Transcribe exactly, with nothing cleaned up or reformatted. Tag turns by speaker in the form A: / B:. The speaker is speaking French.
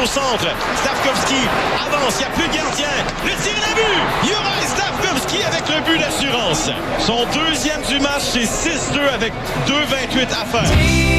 A: centre. Slavkovski avance, il n'y a plus de gardien. Le tir est à but. Juraj Slavkovski avec le but d'assurance. Son deuxième du match, c'est six deux avec deux vingt-huit à faire.